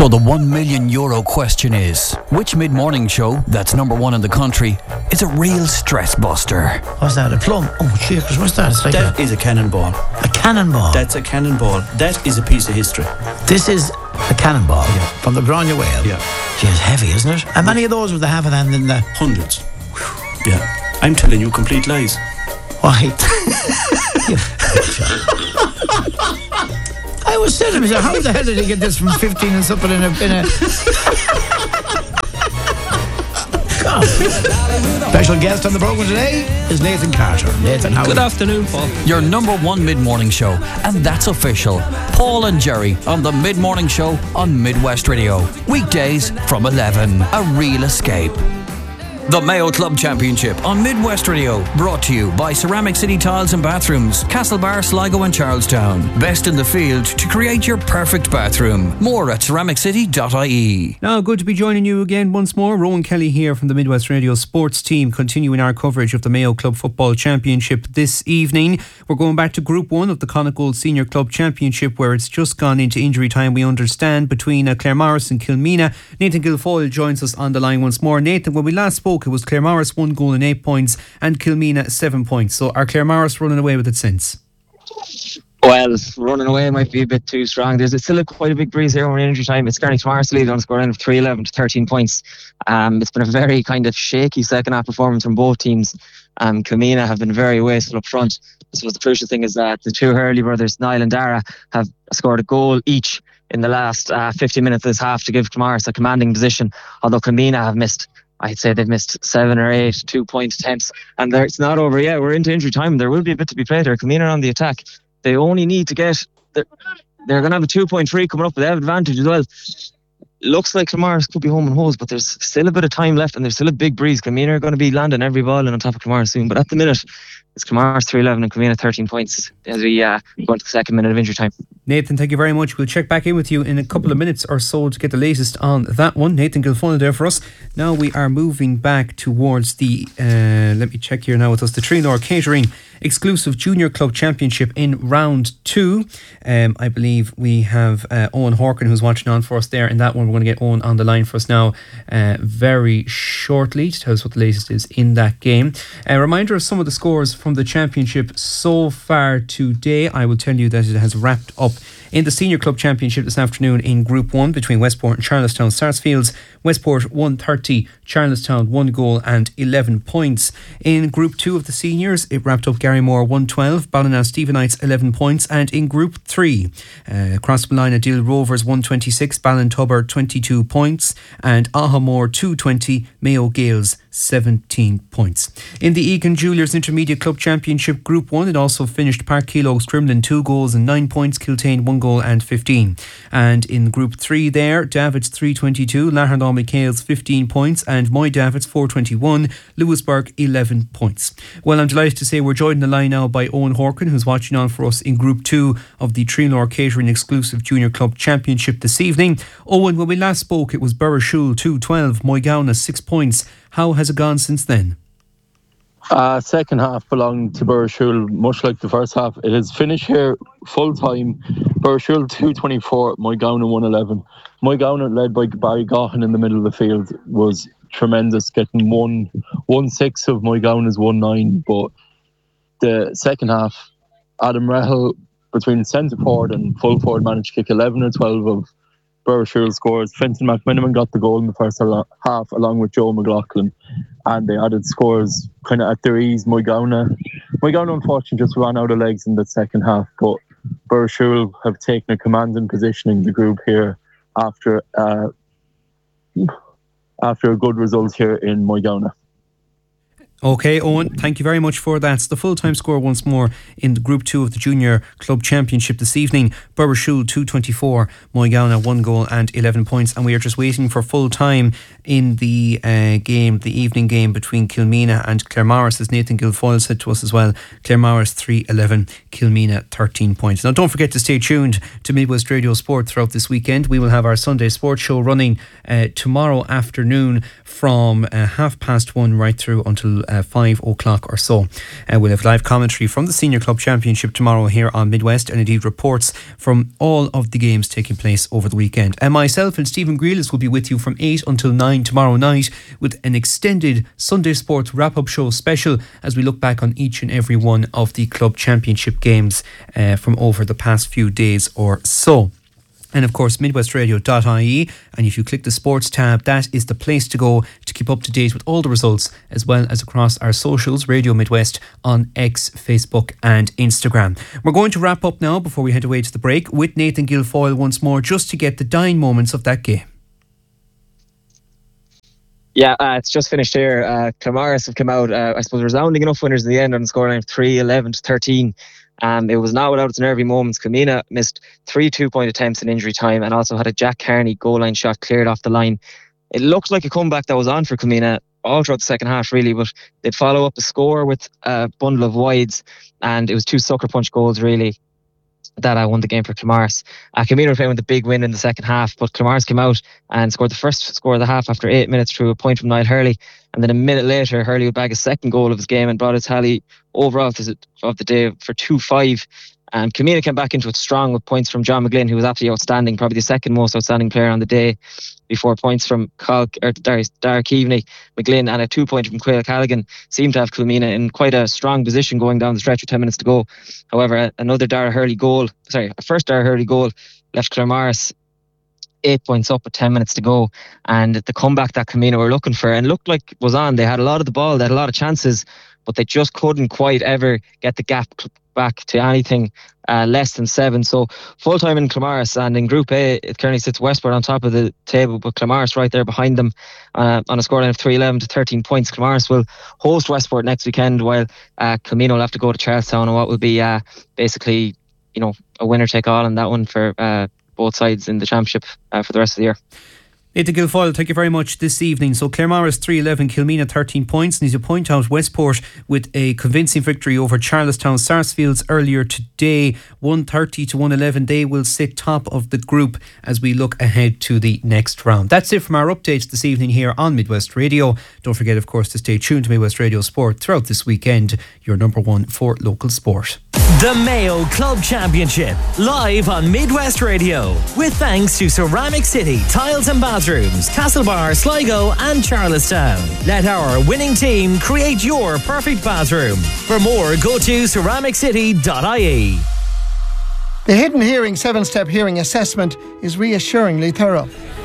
So the €1 million question is, which mid-morning show that's number one in the country is a real stress buster? What's that, a plum? Oh, checkers, what's that? It's like that is a cannonball. A cannonball? That's a cannonball. That is a piece of history. This is a cannonball from the Grania Whale. Yeah. Gee, it's heavy, isn't it? And many of those with the half a hand in the... Hundreds. Whew. Yeah. I'm telling you complete lies. Why? I was saying to myself, how the hell did he get this from 15 and something in a... God. Special guest on the programme today is Nathan Carter. Nathan, how Good afternoon, Paul. Your number one mid-morning show, and that's official. Paul and Jerry on the mid-morning show on Midwest Radio. Weekdays from 11. A real escape. The Mayo Club Championship on Midwest Radio, brought to you by Ceramic City Tiles and Bathrooms, Castlebar, Sligo and Charlestown. Best in the field to create your perfect bathroom. More at ceramiccity.ie. Now, good to be joining you again once more. Rowan Kelly here from the Midwest Radio Sports Team, continuing our coverage of the Mayo Club Football Championship this evening. We're going back to Group 1 of the Connacht Senior Club Championship, where it's just gone into injury time, we understand, between Claremorris and Kilmena. Nathan Guilfoyle joins us on the line once more. Nathan, when we last spoke, it was Claremorris 1 goal and 8 points and Kilmena 7 points. So are Claremorris running away with it since? Well, running away might be a bit too strong. There's still quite a big breeze here over injury time. It's Claremorris lead on scoring of 3-11 to 13 points. It's been a very kind of shaky second half performance from both teams. Kilmena have been very wasteful up front. I suppose the crucial thing is that the two Hurley brothers, Niall and Dara, have scored a goal each in the last 50 minutes of this half to give Claremorris a commanding position, although Kilmena have missed, I'd say they've missed 7 or 8 2-point attempts, and it's not over yet. We're into injury time. There will be a bit to be played here. Kilmena are on the attack. They only need to get... They're going to have a 2.3 coming up, but they have advantage as well. Looks like Claremorris could be home and hose, but there's still a bit of time left, and there's still a big breeze. Kilmena are going to be landing every ball and on top of Claremorris soon, but at the minute, it's Claremorris 3-11 and Kilmena 13 points as we go into the second minute of injury time. Nathan, thank you very much. We'll check back in with you in a couple of minutes or so to get the latest on that one. Nathan Guilfoyle there for us. Now we are moving back towards the, let me check here now with us, the Trinor Catering Exclusive Junior Club Championship in round 2. I believe we have Owen Horkin who's watching on for us there in that one. We're going to get Owen on the line for us now very shortly to tell us what the latest is in that game. A reminder of some of the scores from the championship so far today. I will tell you that it has wrapped up in the Senior Club Championship this afternoon in Group 1 between Westport and Charlestown Sarsfields. Westport 130, Charlestown 1 goal and 11 points. In Group 2 of the Seniors, it wrapped up Garrymore 112, Ballina Stephenites 11 points, and in Group 3, Crossmolina Dill Rovers 126, Ballintubber 22 points, and Ahamore 220, Mayo Gales 17 points. In the Egan Juniors Intermediate Club Championship Group 1, it also finished Park Keelogs Crumlin 2 goals and 9 points, Kiltane 1 goal and 15. And in Group 3 there, Davids 322, Laherndaw McHale's 15 points, and Moy Davids 421, Lewisburg 11 points. Well, I'm delighted to say we're joined on the line now by Owen Horkin, who's watching on for us in Group 2 of the Trinor Catering Exclusive Junior Club Championship this evening. Owen, when we last spoke, it was Burrishoole 212, Moygowness 6 points. How has it gone since then? Second half belonged to Burrishoole, much like the first half. It has finished here full time. Burrishoole 224, Moygowness 111. Moygowness, led by Barry Gaughan in the middle of the field, was tremendous, getting 1-6 of Moygowness 1-9. But the second half, Adam Rahal between centre forward and full forward managed to kick 11 or 12 of Burrishoole scores. Fenton McMiniman got the goal in the first half along with Joe McLaughlin, and they added scores kind of at their ease. Moygowness unfortunately just ran out of legs in the second half, but Burrishoole have taken a commanding position in the group here after a good result here in Moygowness. Okay, Owen, thank you very much for that. It's the full-time score once more in the Group 2 of the Junior Club Championship this evening. Burrishoole 224, Moygowness 1 goal and 11 points. And we are just waiting for full-time in the game, the evening game between Kilmena and Claremorris, as Nathan Guilfoyle said to us as well. Claremorris 3-11, Kilmena 13 points. Now, don't forget to stay tuned to Midwest Radio Sport throughout this weekend. We will have our Sunday Sports Show running tomorrow afternoon from 1:30 right through until 5 o'clock or so. We'll have live commentary from the Senior Club Championship tomorrow here on Midwest, and indeed reports from all of the games taking place over the weekend. And myself and Stephen Grealis will be with you from 8 until 9 tomorrow night with an extended Sunday Sports wrap-up show special as we look back on each and every one of the club championship games from over the past few days or so. And of course, MidwestRadio.ie, and if you click the sports tab, that is the place to go to keep up to date with all the results, as well as across our socials, Radio Midwest on X, Facebook and Instagram. We're going to wrap up now before we head away to the break with Nathan Guilfoyle once more, just to get the dying moments of that game. Yeah, it's just finished here. Claremorris have come out, I suppose, resounding enough winners in the end on the scoreline of 3-11-13. It was not without its nervy moments. Kilmina missed 3 2-point attempts in injury time and also had a Jack Carney goal line shot cleared off the line. It looked like a comeback that was on for Kilmina all throughout the second half, really, but they'd follow up the score with a bundle of wides, and it was 2 sucker punch goals, really, that I won the game for Claremorris. Kilmina were playing with a big win in the second half, but Claremorris came out and scored the first score of the half after 8 minutes through a point from Niall Hurley, and then a minute later Hurley would bag a second goal of his game and brought his tally overall of the day for 2-5. And Kilmina came back into it strong with points from John McGlynn, who was absolutely outstanding, probably the second most outstanding player on the day, before points from Derek Keaveney, McGlynn, and a 2-pointer from Quayle Callaghan seemed to have Kilmina in quite a strong position going down the stretch with 10 minutes to go. However, a first Dara Hurley goal left Claremorris 8 points up with 10 minutes to go, and the comeback that Kilmina were looking for and looked like was on. They had a lot of the ball, they had a lot of chances, but they just couldn't quite ever get the gap back to anything less than 7. So full time in Claremorris, and in Group A it currently sits Westport on top of the table, but Claremorris right there behind them on a scoreline of 3-11-13 points. Claremorris will host Westport next weekend, while Kilmina will have to go to Charlestown on what will be basically, a winner take all in that one for both sides in the championship for the rest of the year. Nathan Guilfoyle, thank you very much this evening. So Claremorris 3-11, Kilmina 13 points. And as you point out, Westport with a convincing victory over Charlestown Sarsfields earlier today, 130-111. They will sit top of the group as we look ahead to the next round. That's it from our updates this evening here on Midwest Radio. Don't forget, of course, to stay tuned to Midwest Radio Sport throughout this weekend, your number one for local sport. The Mayo Club Championship, live on Midwest Radio, with thanks to Ceramic City Tiles and Bathrooms, Castlebar, Sligo and Charlestown. Let our winning team create your perfect bathroom. For more, go to ceramiccity.ie. The Hidden Hearing 7-step hearing assessment is reassuringly thorough.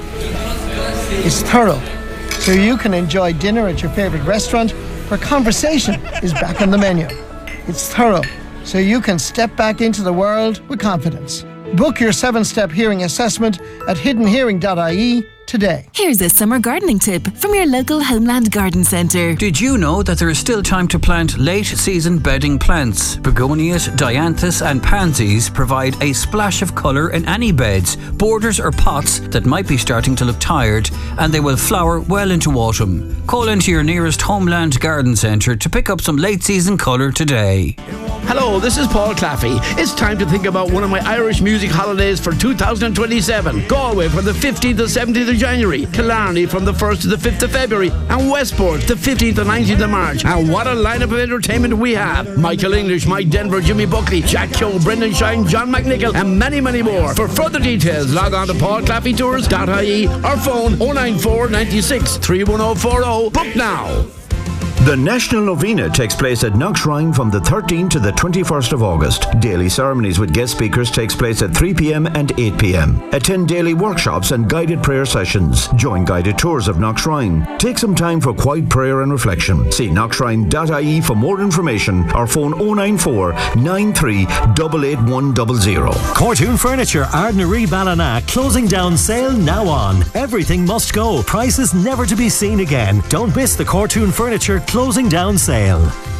It's thorough, so you can enjoy dinner at your favourite restaurant where conversation is back on the menu. It's thorough, so you can step back into the world with confidence. Book your 7-step hearing assessment at hiddenhearing.ie today. Here's a summer gardening tip from your local Homeland Garden Centre. Did you know that there is still time to plant late season bedding plants? Begonias, dianthus and pansies provide a splash of colour in any beds, borders or pots that might be starting to look tired, and they will flower well into autumn. Call into your nearest Homeland Garden Centre to pick up some late season colour today. Hello, this is Paul Claffey. It's time to think about one of my Irish music holidays for 2027. Galway from the 15th to 17th of January, Killarney from the 1st to the 5th of February, and Westport the 15th and 19th of March. And what a lineup of entertainment we have. Michael English, Mike Denver, Jimmy Buckley, Jack Keogh, Brendan Shine, John McNichol, and many, many more. For further details, log on to paulclaffeytours.ie or phone 094 96 31040. Book now. The National Novena takes place at Knockshrine from the 13th to the 21st of August. Daily ceremonies with guest speakers takes place at 3 p.m. and 8 p.m. Attend daily workshops and guided prayer sessions. Join guided tours of Knockshrine. Take some time for quiet prayer and reflection. See knockshrine.ie for more information or phone 094 93 88100. Cortoon Furniture, Ardnaree Ballina, closing down sale now on. Everything must go. Prices never to be seen again. Don't miss the Cortoon Furniture closing down sale.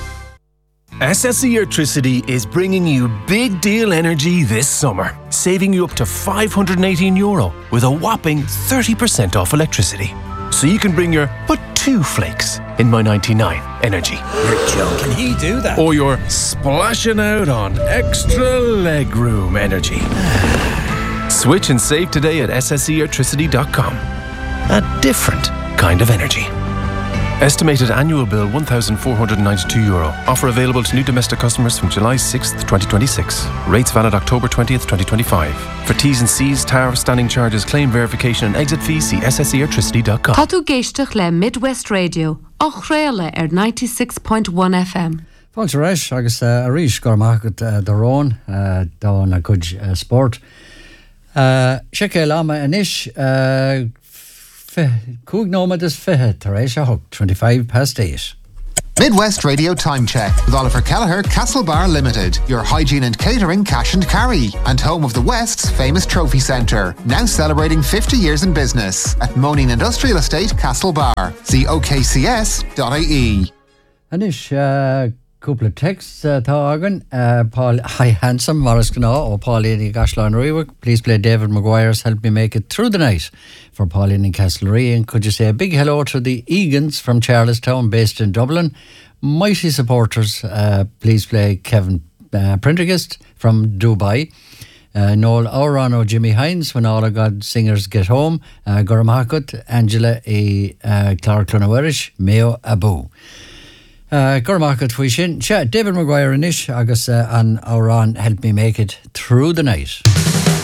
SSE Electricity is bringing you big deal energy this summer, saving you up to €518 with a whopping 30% off electricity. So you can bring your but 2 flakes in My 99 energy. You're joking, he do that? Or you're splashing out on extra legroom energy. Switch and save today at SSEelectricity.com. A different kind of energy. Estimated annual bill €1,492. Offer available to new domestic customers from July 6th, 2026. Rates valid October 20th, 2025. For T's and C's, tariff, standing charges, claim verification and exit fees, see sselectricity.com. Tá tú géisteach le Midwest Radio, ach réile 96.1 FM. Fáilte réis agus a rís gur mágad do rón dá na good sport. Seice lama inis cúig nómad is fithe tar éis a thug 8:25. Midwest Radio Time Check with Oliver Kelleher, Castlebar Limited, your hygiene and catering cash and carry, and home of the West's famous trophy centre, now celebrating 50 years in business at Moaning Industrial Estate, Castlebar. See okcs.ie. Anis couple of texts tágan Paul Hi Handsome Morris Gná or Pauline Gashlan Rewick. Please play David Maguire's Help Me Make It Through the Night for Pauline in Castlereagh. And could you say a big hello to the Eagans from Charlestown based in Dublin. Mighty supporters, please play Kevin Prendergast from Dubai. Noel Aurano, Jimmy Hines, When All of God Singers Get Home, Gurmakut, Angela Clark Clonawerish, Mayo Abu. Gurmakut Fwishin, David Maguire and Ish, Agus and Auran Help Me Make It Through the Night.